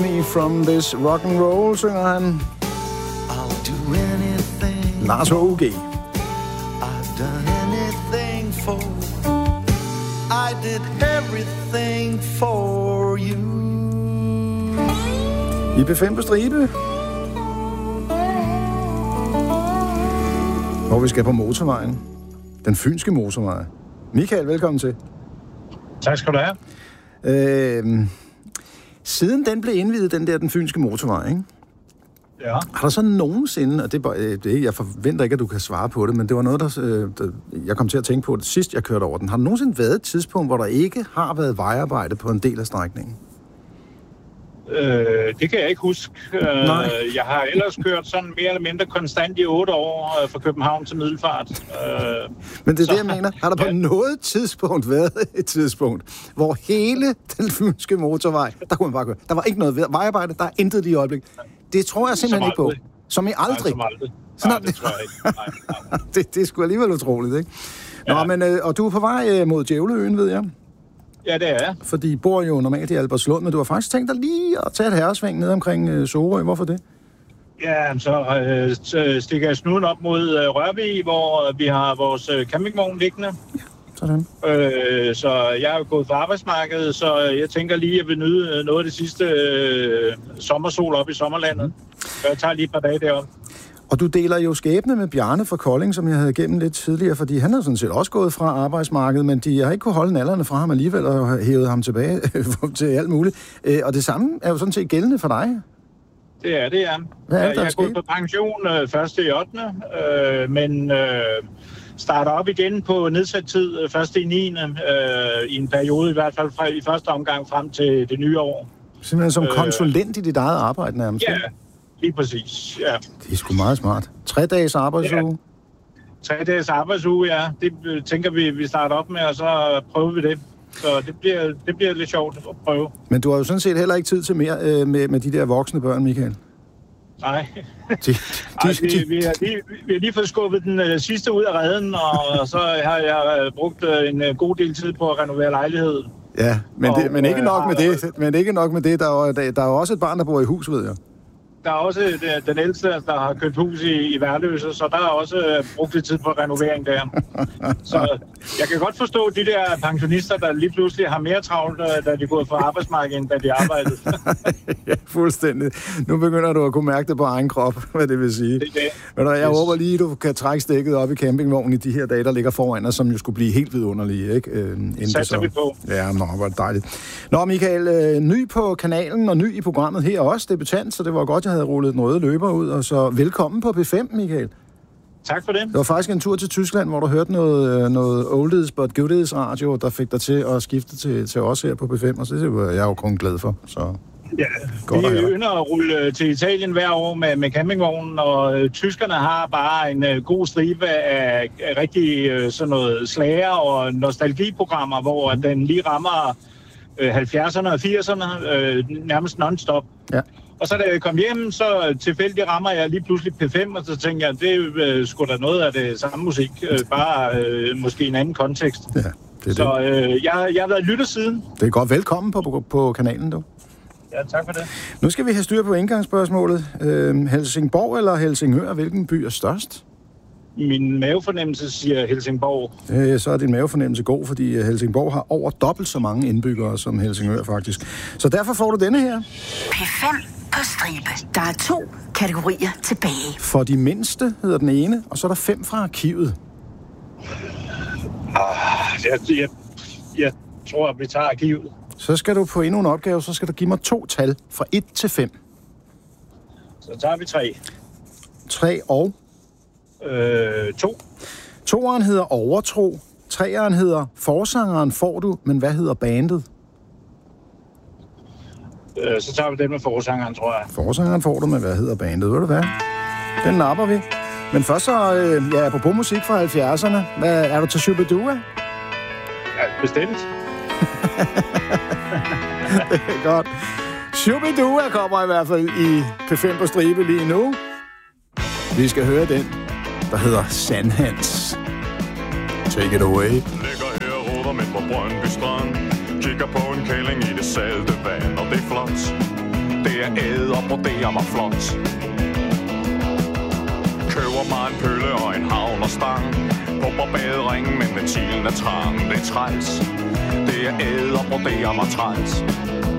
Me from this rock and roll, synger han. I'll do anything. Lars H.U.G. I've done anything for. I did everything for you. I P5 på stribe. Hvor vi skal på motorvejen. Den fynske motorvej. Michael, velkommen til. Tak skal du have. Siden den blev indviet, den fynske motorvej, ikke? Ja. Har der så nogensinde, og jeg forventer ikke, at du kan svare på det, men det var noget, der jeg kom til at tænke på det sidst, jeg kørte over den. Har der nogensinde været et tidspunkt, hvor der ikke har været vejarbejde på en del af strækningen? Det kan jeg ikke huske. Jeg har ellers kørt sådan mere eller mindre konstant i 8 år fra København til Middelfart. Men det er det, jeg mener. Har der på noget tidspunkt været et tidspunkt, hvor hele den fynske motorvej, der kunne man bare køre. Der var ikke noget vejarbejde, der er intet i øjeblik. Det tror jeg simpelthen ikke på. Som I aldrig. Nej, som aldrig. Nej, det tror jeg ikke. Nej. Det er sgu alligevel utroligt, ikke? Nå, Ja. men, og du er på vej mod Djævleøen, ved jeg. Ja, det er jeg. Fordi I bor jo normalt i Albertslund, men du har faktisk tænkt dig lige at tage et herresving ned omkring Sorø. Hvorfor det? Ja, så stikker jeg snuden op mod Rørvig, hvor vi har vores campingvogn liggende. Sådan. Så jeg er jo gået på arbejdsmarkedet, så jeg tænker lige, at jeg vil nyde noget af det sidste sommersol op i sommerlandet. Så jeg tager lige et par dage deroppe. Og du deler jo skæbne med Bjarne fra Kolding, som jeg havde igennem lidt tidligere, fordi han har sådan set også gået fra arbejdsmarkedet, men de har ikke kunne holde nallerne fra ham alligevel og hævet ham tilbage til alt muligt. Og det samme er jo sådan set gældende for dig. Det er det, ja. Hvad er det, jeg er gået på pension 1. 8. Men starter op igen på nedsat tid 1. i 9. I en periode i hvert fald i første omgang frem til det nye år. Simpelthen som konsulent i dit eget arbejde nærmest. Ja, lige præcis, ja. Det er sgu meget smart. 3 dages arbejdsuge. Ja. 3 dages arbejdsuge, ja. Det tænker vi starter op med, og så prøver vi det. Så det bliver lidt sjovt at prøve. Men du har jo sådan set heller ikke tid til mere med de der voksne børn, Michael. Nej. Vi har lige fået skubbet den sidste ud af reden, og så har jeg brugt en god del tid på at renovere lejlighed. Ja, men ikke nok med det. Men ikke nok med det. Der er jo også et barn, der bor i hus, ved jeg. Der er også den ældste, der har købt hus i Værløse, så der er også brugt lidt tid på renovering der. Så jeg kan godt forstå de der pensionister, der lige pludselig har mere travlt, da de går fra arbejdsmarkedet, end da de arbejdede. Ja, fuldstændig. Nu begynder du at kunne mærke det på egen krop, hvad det vil sige. Jeg håber lige, du kan trække stikket op i campingvognen i de her dage, der ligger foran os, som jo skulle blive helt vidunderlige, ikke? Satser vi på. Ja, hvor dejligt. Nå, Michael, ny på kanalen og ny i programmet her også, debutant, så det var godt, jeg havde rullet den røde løber ud, og så velkommen på P5, Michael. Tak for det. Det var faktisk en tur til Tyskland, hvor du hørte noget oldies but goodies radio, der fik dig til at skifte til os her på P5, og det var jeg jo kun glad for. Så ja, godt vi ynder at rulle til Italien hver år med campingvognen, og tyskerne har bare en god stribe af rigtig sådan noget slager og nostalgiprogrammer, hvor den lige rammer 70'erne og 80'erne nærmest non-stop. Ja. Og så da jeg kom hjem, så tilfældigt rammer jeg lige pludselig P5, og så tænker jeg, det er sgu da noget af det samme musik, bare måske en anden kontekst. Ja, det så jeg har været lytter siden. Det er godt. Velkommen på kanalen, du. Ja, tak for det. Nu skal vi have styr på indgangsspørgsmålet. Helsingborg eller Helsingør, hvilken by er størst? Min mavefornemmelse siger Helsingborg. Så er din mavefornemmelse god, fordi Helsingborg har over dobbelt så mange indbyggere som Helsingør faktisk. Så derfor får du denne her. P5 på stribe. Der er 2 kategorier tilbage. For de mindste hedder den ene, og så er der 5 fra arkivet. Jeg tror, at vi tager arkivet. Så skal du på endnu en opgave, så skal du give mig 2 tal fra 1 til 5. Så tager vi 3. 3 og? 2. 2'eren hedder Overtro. 3'eren hedder Forsangeren får du, men hvad hedder bandet? Så tager vi den med Forsangeren, tror jeg. Forsangeren får du, men hvad hedder bandet? Ved du hvad? Den napper vi. Men først så, apropos musik fra 70'erne. Er du til Shubidua? Ja, bestemt. Det er godt. Shubidua kommer i hvert fald i P5 på stribe lige nu. Vi skal høre den, der hedder Sandhans. Take it away. Ligger her og roder med på Brøndby Strand. Kigger på en kælling i det salte vand, og det er flot. Det er æde og broderer mig flot. Køber mig en pølle og en havnerstang. Pumper baderingen, men ventilen er trang. Det er træls. Det er æde og broderer mig træls.